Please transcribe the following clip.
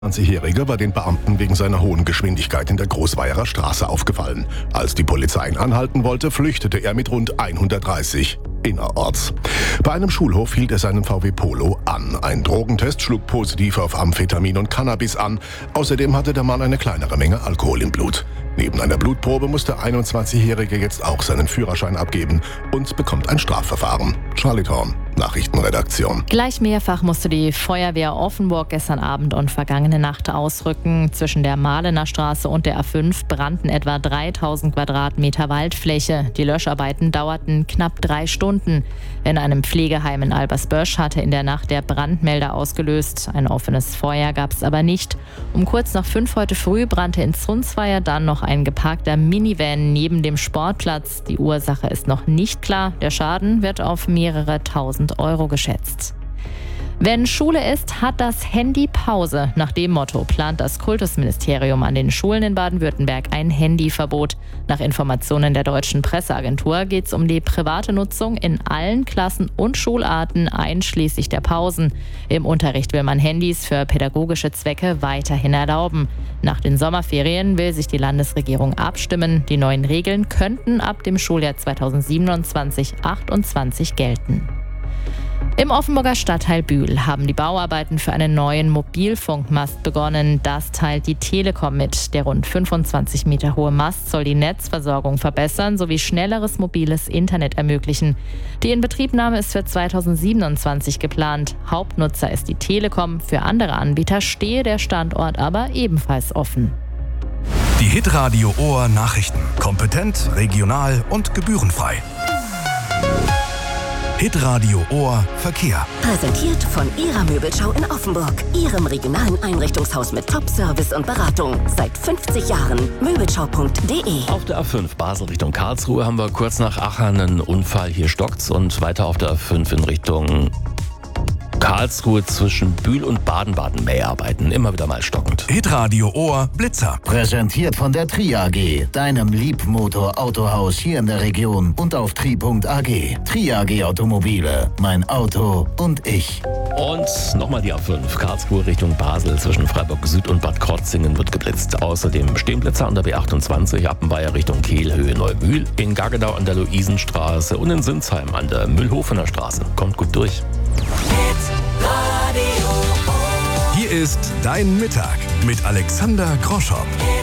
20-Jährige war den Beamten wegen seiner hohen Geschwindigkeit in der Großweiherer Straße aufgefallen. Als die Polizei ihn anhalten wollte, flüchtete er mit rund 130 innerorts. Bei einem Schulhof hielt er seinen VW Polo an. Ein Drogentest schlug positiv auf Amphetamin und Cannabis an. Außerdem hatte der Mann eine kleinere Menge Alkohol im Blut. Neben einer Blutprobe muss der 21-Jährige jetzt auch seinen Führerschein abgeben und bekommt ein Strafverfahren. Charlie Thorn, Nachrichtenredaktion. Gleich mehrfach musste die Feuerwehr Offenburg gestern Abend und vergangene Nacht ausrücken. Zwischen der Mahlener Straße und der A5 brannten etwa 3000 Quadratmeter Waldfläche. Die Löscharbeiten dauerten knapp 3 Stunden. In einem Pflegeheim in Albersbösch hatte in der Nacht der Brandmelder ausgelöst. Ein offenes Feuer gab es aber nicht. Um kurz nach 5 heute früh brannte in Zunzweier dann noch ein geparkter Minivan neben dem Sportplatz. Die Ursache ist noch nicht klar. Der Schaden wird auf mehrere tausend Euro geschätzt. Wenn Schule ist, hat das Handy Pause. Nach dem Motto plant das Kultusministerium an den Schulen in Baden-Württemberg ein Handyverbot. Nach Informationen der Deutschen Presseagentur geht es um die private Nutzung in allen Klassen und Schularten, einschließlich der Pausen. Im Unterricht will man Handys für pädagogische Zwecke weiterhin erlauben. Nach den Sommerferien will sich die Landesregierung abstimmen. Die neuen Regeln könnten ab dem Schuljahr 2027/28 gelten. Im Offenburger Stadtteil Bühl haben die Bauarbeiten für einen neuen Mobilfunkmast begonnen. Das teilt die Telekom mit. Der rund 25 Meter hohe Mast soll die Netzversorgung verbessern sowie schnelleres mobiles Internet ermöglichen. Die Inbetriebnahme ist für 2027 geplant. Hauptnutzer ist die Telekom. Für andere Anbieter stehe der Standort aber ebenfalls offen. Die Hitradio Ohr Nachrichten. Kompetent, regional und gebührenfrei. Hitradio Ohr Verkehr. Präsentiert von Ihrer Möbelschau in Offenburg. Ihrem regionalen Einrichtungshaus mit Top-Service und Beratung. Seit 50 Jahren. Möbelschau.de. Auf der A5 Basel Richtung Karlsruhe haben wir kurz nach Aachen einen Unfall. Hier stockt's und weiter auf der A5 in Richtung Karlsruhe zwischen Bühl und Baden-Baden Mäharbeiten. Immer wieder mal stockend. Hitradio Ohr Blitzer. Präsentiert von der Tri AG, deinem Liebmotor-Autohaus hier in der Region und auf tri.ag. Tri AG Automobile, mein Auto und ich. Und nochmal die A5 Karlsruhe Richtung Basel zwischen Freiburg Süd und Bad Krotzingen wird geblitzt. Außerdem stehen Blitzer an der B28 Appenweier Richtung Kehl, Höhe Neumühl, in Gaggenau an der Luisenstraße und in Sinsheim an der Mühlhofener Straße. Kommt gut durch. Hier ist Dein Mittag mit Alexander Groschow.